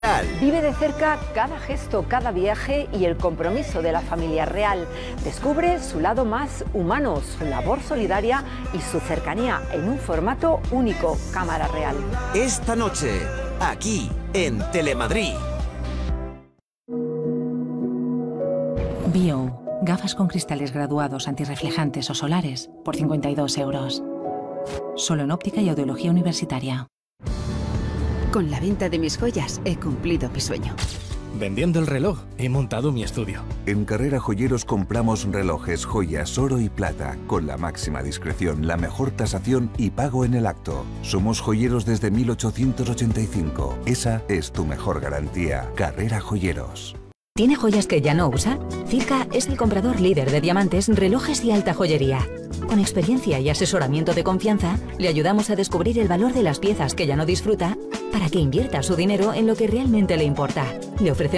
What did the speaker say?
Real. Vive de cerca cada gesto, cada viaje y el compromiso de la familia real. Descubre su lado más humano, su labor solidaria y su cercanía en un formato único. Cámara Real. Esta noche, aquí en Telemadrid. Bio, gafas con cristales graduados antirreflejantes o solares por 52 euros. Solo en Óptica y Audiología Universitaria. Con la venta de mis joyas he cumplido mi sueño. Vendiendo el reloj he montado mi estudio. En Carrera Joyeros compramos relojes, joyas, oro y plata, con la máxima discreción, la mejor tasación y pago en el acto. Somos joyeros desde 1885. Esa es tu mejor garantía. Carrera Joyeros. ¿Tiene joyas que ya no usa? Circa es el comprador líder de diamantes, relojes y alta joyería. Con experiencia y asesoramiento de confianza, le ayudamos a descubrir el valor de las piezas que ya no disfruta para que invierta su dinero en lo que realmente le importa. Le ofrecemos